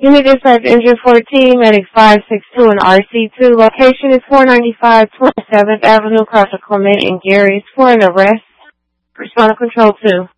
Unit dispatch engine 14, medic 562 and RC2. Location is 495 27th Avenue, across from Clement and Gary's for an arrest. Respond to control 2.